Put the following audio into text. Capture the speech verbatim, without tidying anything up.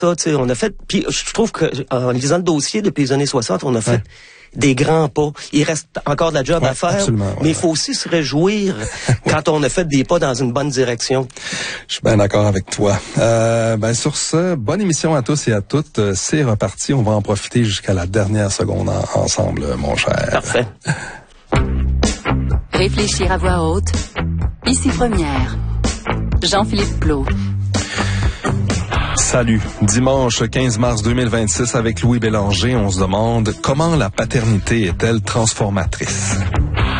ça, tu sais, on a fait, puis je trouve que en lisant le dossier depuis les années soixante, on a fait ouais. des grands pas. Il reste encore de la job ouais, à faire, ouais, mais il faut aussi se réjouir quand on a fait des pas dans une bonne direction. Je suis bien d'accord avec toi. Euh, ben sur ce, bonne émission à tous et à toutes. C'est reparti. On va en profiter jusqu'à la dernière seconde en, ensemble, mon cher. Parfait. Réfléchir à voix haute. Ici Première. Jean-Philippe Plot. Salut. Dimanche quinze mars deux mille vingt-six avec Louis Bélanger, on se demande comment la paternité est-elle transformatrice?